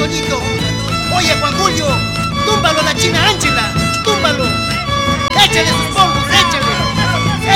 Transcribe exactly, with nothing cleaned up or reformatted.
Toñito. Oye, Juan Julio, túmbalo a la China Anchi.